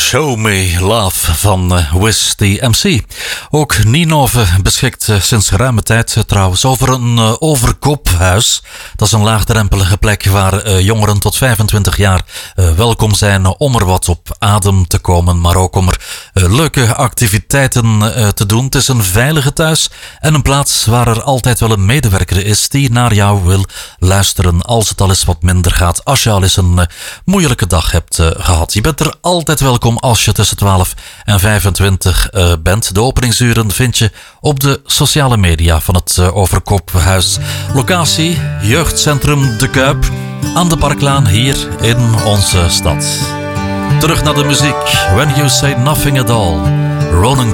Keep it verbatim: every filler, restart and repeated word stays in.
Show Me Love van uh, Wiz the M C. Ook Ninove beschikt uh, sinds ruime tijd uh, trouwens over een uh, overkoophuis. Dat is een laagdrempelige plek waar uh, jongeren tot vijfentwintig jaar uh, welkom zijn uh, om er wat op adem te komen. Maar ook om er uh, leuke activiteiten uh, te doen. Het is een veilige thuis en een plaats waar er altijd wel een medewerker is die naar jou wil luisteren als het al eens wat minder gaat. Als je al eens een uh, moeilijke dag hebt uh, gehad. Je bent er altijd welkom als je tussen twaalf en vijfentwintig uh, bent. De openingsuren vind je op de sociale media van het uh, Overkoophuis. Locatie, Jeugdcentrum De Kuip, aan de Parklaan hier in onze stad. Terug naar de muziek. When You Say Nothing At All. Ronan